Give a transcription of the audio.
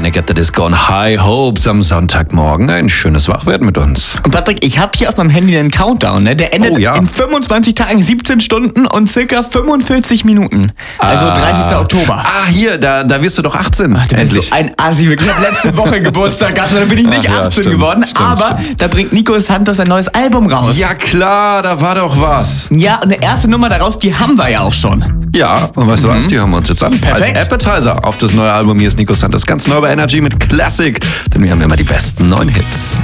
Panic at the Disco und High Hopes am Sonntagmorgen. Ein schönes Wachwerden mit uns. Und Patrick, ich habe hier auf meinem Handy einen Countdown, ne? Der endet in 25 Tagen, 17 Stunden und circa 45 Minuten. Also 30. Oktober. Hier, da wirst du doch 18. Du bist so ein Assi. Ich habe letzte Woche Geburtstag gehabt, da bin ich nicht 18 geworden. Aber da bringt Nico Santos ein neues Album raus. Ja klar, da war doch was. Ja, und eine erste Nummer daraus, die haben wir ja auch schon. Ja, und weißt du was, die hören wir uns jetzt an. Perfekt. Als Appetizer auf das neue Album. Hier ist Nico Santos, ganz neu bei Energy mit Classic. Denn wir haben immer die besten neuen Hits.